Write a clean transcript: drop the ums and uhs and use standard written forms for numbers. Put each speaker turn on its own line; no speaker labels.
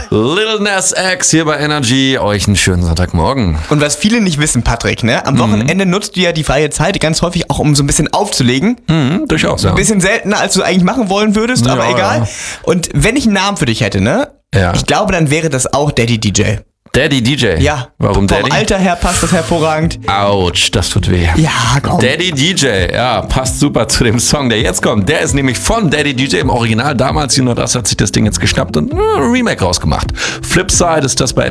Lil Nas X hier bei Energy. Euch einen schönen Sonntagmorgen.
Und was viele nicht wissen, Patrick, ne? Am Wochenende nutzt du ja die freie Zeit ganz häufig auch, um so ein bisschen aufzulegen.
Durchaus, ja.
Ein bisschen seltener, als du eigentlich machen wollen würdest, aber
Ja,
egal.
ja.
Und wenn ich einen Namen für dich hätte, ne?
Ja.
Ich glaube, dann wäre das auch Daddy DJ.
Daddy DJ?
Ja.
Warum Daddy?
Vom Alter her passt das hervorragend.
Autsch, das tut weh.
Ja, komm.
Daddy DJ, ja, passt super zu dem Song, der jetzt kommt. Der ist nämlich von Daddy DJ im Original. Damals, Juno Das hat sich das Ding jetzt geschnappt und ein Remake rausgemacht. Flipside ist das bei